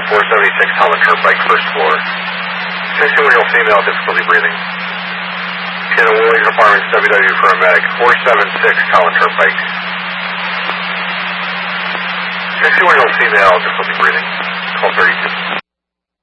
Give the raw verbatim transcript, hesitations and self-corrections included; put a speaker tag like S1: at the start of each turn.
S1: four seventy-six Holland Turnpike, first floor. sixty-one-year-old female, difficulty breathing. Piano Wheeling Apartments, W W for a medic, four seventy-six Holland Turnpike. sixty-one-year-old female, difficulty breathing, twelve thirty-two.